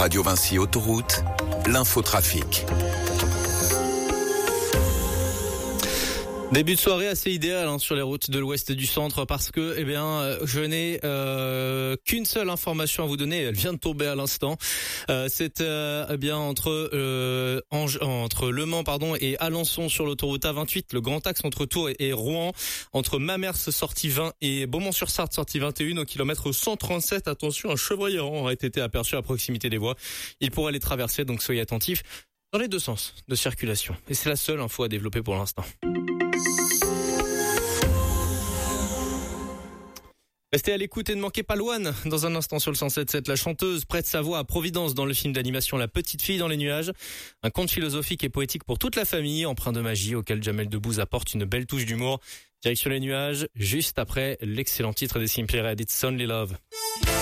Radio Vinci Autoroute, l'infotrafic. Début de soirée assez idéal sur les routes de l'ouest et du centre parce que je n'ai qu'une seule information à vous donner, elle vient de tomber à l'instant. C'est entre Le Mans et Alençon sur l'autoroute A28, le grand axe entre Tours et Rouen, entre Mamers sortie 20 et Beaumont-sur-Sarthe sortie 21 au kilomètre 137. Attention, un chevreuil errant aurait été aperçu à proximité des voies. Il pourrait les traverser, donc soyez attentifs dans les deux sens de circulation. Et c'est la seule info à développer pour l'instant. Restez à l'écoute et ne manquez pas Louane. Dans un instant sur le 107.7, la chanteuse prête sa voix à Providence dans le film d'animation La Petite Fille dans les nuages. Un conte philosophique et poétique pour toute la famille, empreint de magie auquel Jamel Debbouze apporte une belle touche d'humour. Direction les nuages, juste après l'excellent titre des Simply Red, It's Only Love.